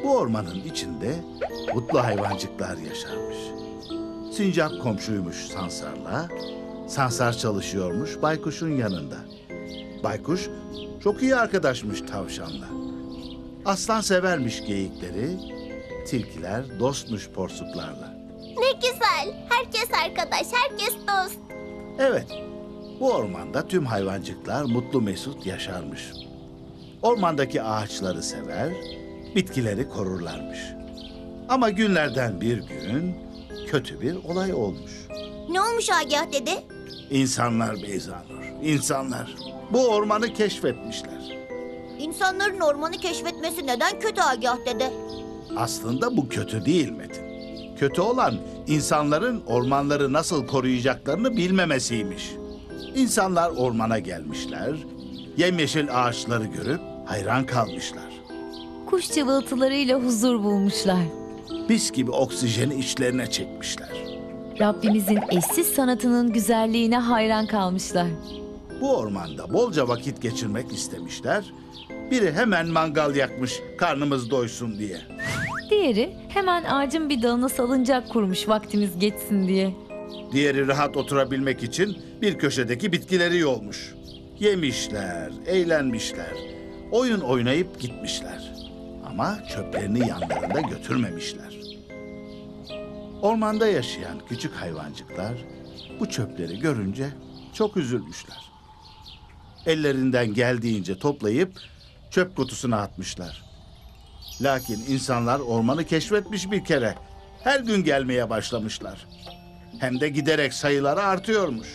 Bu ormanın içinde mutlu hayvancıklar yaşarmış. Sincap komşuymuş Sansar'la, Sansar çalışıyormuş Baykuş'un yanında. Baykuş çok iyi arkadaşmış tavşanla. Aslan severmiş geyikleri, tilkiler dostmuş porsuklarla. Ne güzel. Herkes arkadaş, herkes dost. Evet, bu ormanda tüm hayvancıklar mutlu mesut yaşarmış. Ormandaki ağaçları sever, bitkileri korurlarmış. Ama günlerden bir gün kötü bir olay olmuş. Ne olmuş Agah dede? İnsanlar Beyzanur, insanlar bu ormanı keşfetmişler. İnsanların ormanı keşfetmesi neden kötü Agah dede? Aslında bu kötü değil Metin. Kötü olan insanların ormanları nasıl koruyacaklarını bilmemesiymiş. İnsanlar ormana gelmişler, yemyeşil ağaçları görüp hayran kalmışlar. Kuş cıvıltılarıyla huzur bulmuşlar. Mis gibi oksijeni içlerine çekmişler. Rabbimizin eşsiz sanatının güzelliğine hayran kalmışlar. Bu ormanda bolca vakit geçirmek istemişler. Biri hemen mangal yakmış karnımız doysun diye. Diğeri hemen ağacın bir dalına salıncak kurmuş vaktimiz geçsin diye. Diğeri rahat oturabilmek için bir köşedeki bitkileri yolmuş. Yemişler, eğlenmişler, oyun oynayıp gitmişler. Ama çöplerini yanlarında götürmemişler. Ormanda yaşayan küçük hayvancıklar bu çöpleri görünce çok üzülmüşler. Ellerinden geldiğince toplayıp çöp kutusuna atmışlar. Lakin insanlar ormanı keşfetmiş bir kere. Her gün gelmeye başlamışlar. Hem de giderek sayıları artıyormuş.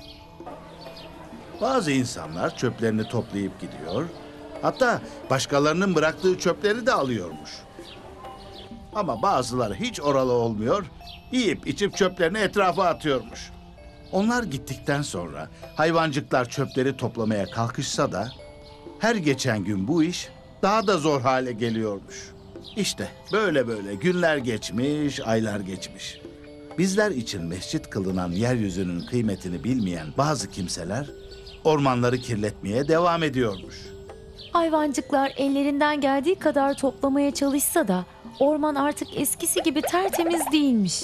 Bazı insanlar çöplerini toplayıp gidiyor. Hatta başkalarının bıraktığı çöpleri de alıyormuş. Ama bazıları hiç oralı olmuyor, yiyip içip çöplerini etrafa atıyormuş. Onlar gittikten sonra hayvancıklar çöpleri toplamaya kalkışsa da her geçen gün bu iş daha da zor hale geliyormuş. İşte böyle böyle günler geçmiş, aylar geçmiş. Bizler için mescit kılınan yeryüzünün kıymetini bilmeyen bazı kimseler ormanları kirletmeye devam ediyormuş. Hayvancıklar ellerinden geldiği kadar toplamaya çalışsa da orman artık eskisi gibi tertemiz değilmiş.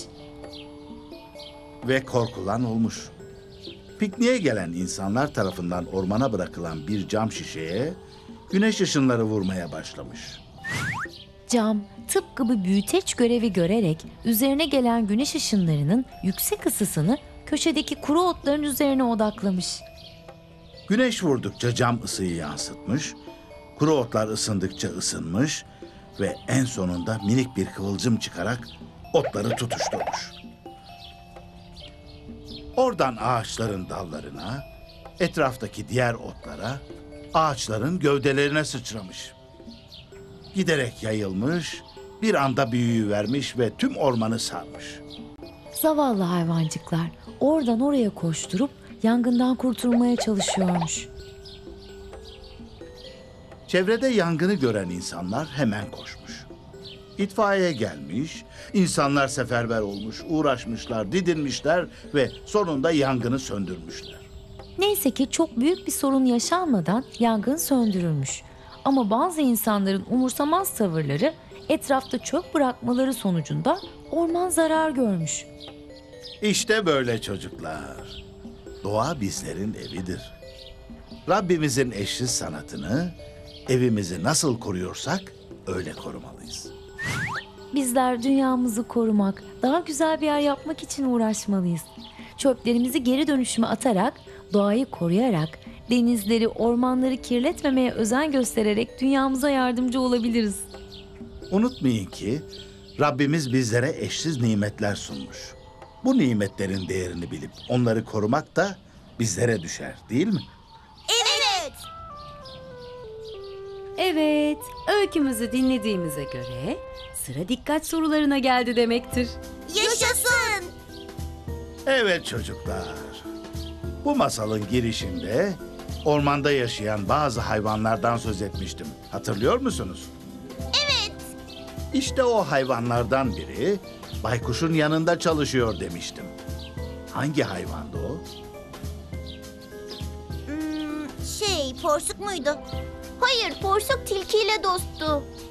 Ve korkulan olmuş. Pikniğe gelen insanlar tarafından ormana bırakılan bir cam şişeye güneş ışınları vurmaya başlamış. Cam tıpkı bir büyüteç görevi görerek üzerine gelen güneş ışınlarının yüksek ısısını köşedeki kuru otların üzerine odaklamış. Güneş vurdukça cam ısıyı yansıtmış, kuru otlar ısındıkça ısınmış ve en sonunda minik bir kıvılcım çıkarak otları tutuşturmuş. Oradan ağaçların dallarına, etraftaki diğer otlara, ağaçların gövdelerine sıçramış. Giderek yayılmış, bir anda büyüyüvermiş ve tüm ormanı sarmış. Zavallı hayvancıklar oradan oraya koşturup yangından kurtulmaya çalışıyormuş. Çevrede yangını gören insanlar hemen koşmuş. İtfaiye gelmiş, insanlar seferber olmuş, uğraşmışlar, didinmişler ve sonunda yangını söndürmüşler. Neyse ki çok büyük bir sorun yaşanmadan yangın söndürülmüş. Ama bazı insanların umursamaz tavırları etrafta çöp bırakmaları sonucunda orman zarar görmüş. İşte böyle çocuklar. Doğa bizlerin evidir. Rabbimizin eşsiz sanatını, evimizi nasıl koruyorsak öyle korumalıyız. Bizler dünyamızı korumak, daha güzel bir yer yapmak için uğraşmalıyız. Çöplerimizi geri dönüşüme atarak, doğayı koruyarak, denizleri, ormanları kirletmemeye özen göstererek dünyamıza yardımcı olabiliriz. Unutmayın ki Rabbimiz bizlere eşsiz nimetler sunmuş. Bu nimetlerin değerini bilip onları korumak da bizlere düşer, değil mi? Evet. Evet, öykümüzü dinlediğimize göre sıra dikkat sorularına geldi demektir. Yaşasın. Evet çocuklar. Bu masalın girişinde ormanda yaşayan bazı hayvanlardan söz etmiştim. Hatırlıyor musunuz? Evet. İşte o hayvanlardan biri baykuşun yanında çalışıyor demiştim. Hangi hayvandı o? Porsuk muydu? Hayır, porsuk tilkiyle dosttu.